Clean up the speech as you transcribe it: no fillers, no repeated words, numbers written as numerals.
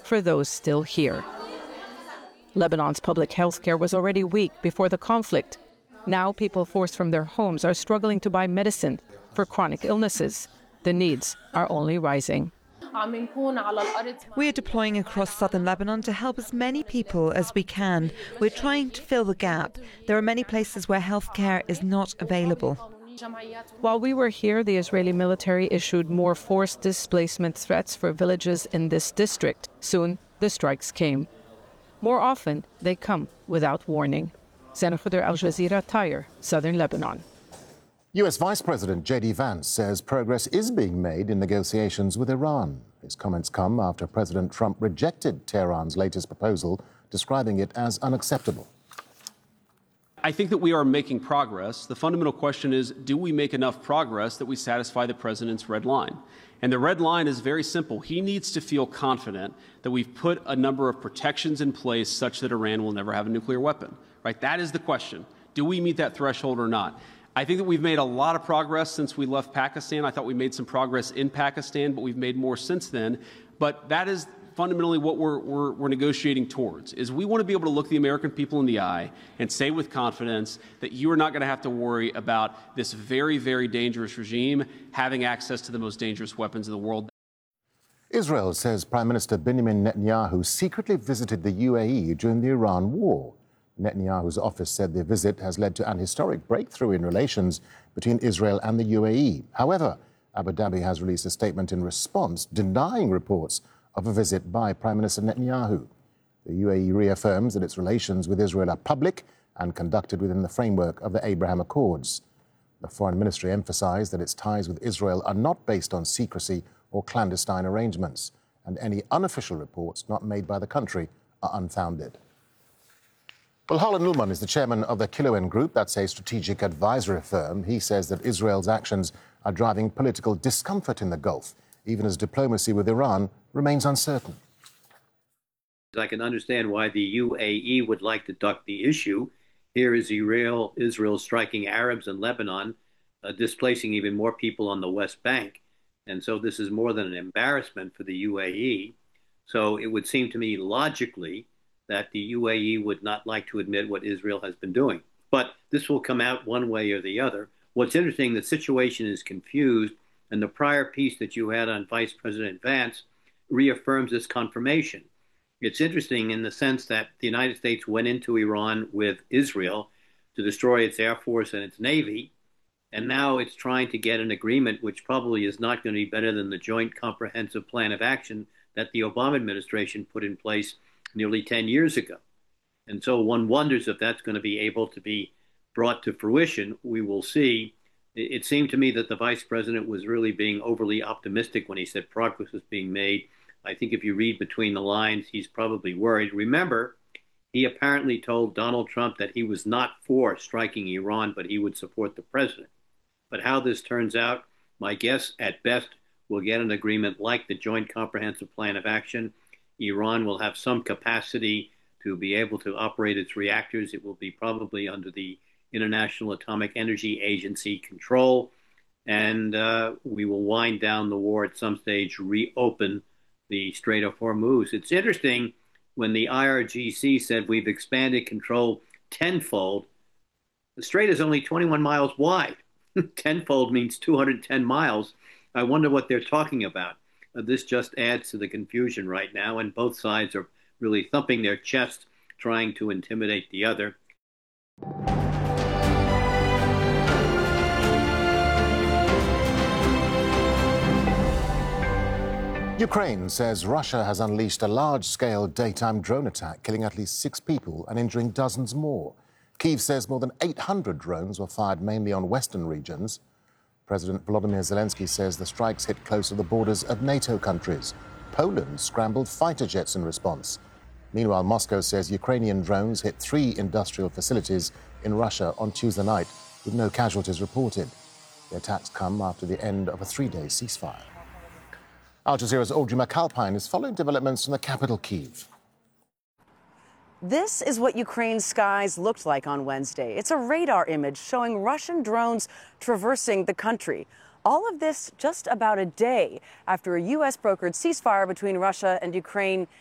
for those still here. Lebanon's public health care was already weak before the conflict. Now people forced from their homes are struggling to buy medicine for chronic illnesses. The needs are only rising. We are deploying across southern Lebanon to help as many people as we can. We're trying to fill the gap. There are many places where health care is not available. While we were here, the Israeli military issued more forced displacement threats for villages in this district. Soon, the strikes came. More often, they come without warning. Zena Khuder, Al Jazeera, Tyre, southern Lebanon. U.S. Vice President J.D. Vance says progress is being made in negotiations with Iran. His comments come after President Trump rejected Tehran's latest proposal, describing it as unacceptable. I think that we are making progress. The fundamental question is, do we make enough progress that we satisfy the president's red line? And the red line is very simple. He needs to feel confident that we've put a number of protections in place such that Iran will never have a nuclear weapon. Right? That is the question. Do we meet that threshold or not? I think that we've made a lot of progress since we left Pakistan. I thought we made some progress in Pakistan, but we've made more since then. But that is fundamentally what we're negotiating towards, is we want to be able to look the American people in the eye and say with confidence that you are not going to have to worry about this very, very dangerous regime having access to the most dangerous weapons in the world. Israel says Prime Minister Benjamin Netanyahu secretly visited the UAE during the Iran war. Netanyahu's office said the visit has led to an historic breakthrough in relations between Israel and the UAE. However, Abu Dhabi has released a statement in response denying reports of a visit by Prime Minister Netanyahu. The UAE reaffirms that its relations with Israel are public and conducted within the framework of the Abraham Accords. The Foreign Ministry emphasized that its ties with Israel are not based on secrecy or clandestine arrangements, and any unofficial reports not made by the country are unfounded. Well, Harlan Ullman is the chairman of the Kiloen Group. That's a strategic advisory firm. He says that Israel's actions are driving political discomfort in the Gulf, even as diplomacy with Iran remains uncertain. I can understand why the UAE would like to duck the issue. Here is Israel striking Arabs in Lebanon, displacing even more people on the West Bank. And so this is more than an embarrassment for the UAE. So it would seem to me logically that the UAE would not like to admit what Israel has been doing. But this will come out one way or the other. What's interesting, the situation is confused, and the prior piece that you had on Vice President Vance reaffirms this confirmation. It's interesting in the sense that the United States went into Iran with Israel to destroy its Air Force and its Navy, and now it's trying to get an agreement which probably is not going to be better than the Joint Comprehensive Plan of Action that the Obama administration put in place nearly 10 years ago. And so one wonders if that's going to be able to be brought to fruition. We will see. It seemed to me that the vice president was really being overly optimistic when he said progress was being made. I think if you read between the lines, he's probably worried. Remember, he apparently told Donald Trump that he was not for striking Iran, but he would support the president. But how this turns out, my guess at best, we'll get an agreement like the Joint Comprehensive Plan of Action. Iran will have some capacity to be able to operate its reactors. It will be probably under the International Atomic Energy Agency control, and we will wind down the war at some stage, reopen the Strait of Hormuz. It's interesting, when the IRGC said we've expanded control tenfold, the strait is only 21 miles wide. Tenfold means 210 miles. I wonder what they're talking about. This just adds to the confusion right now, and both sides are really thumping their chest, trying to intimidate the other. Ukraine says Russia has unleashed a large-scale daytime drone attack, killing at least 6 people and injuring dozens more. Kyiv says more than 800 drones were fired mainly on western regions. President Volodymyr Zelensky says the strikes hit close to the borders of NATO countries. Poland scrambled fighter jets in response. Meanwhile, Moscow says Ukrainian drones hit 3 industrial facilities in Russia on Tuesday night, with no casualties reported. The attacks come after the end of a 3-day ceasefire. Al Jazeera's Audrey McAlpine is following developments from the capital, Kyiv. This is what Ukraine's skies looked like on Wednesday. It's a radar image showing Russian drones traversing the country. All of this just about a day after a U.S.-brokered ceasefire between Russia and Ukraine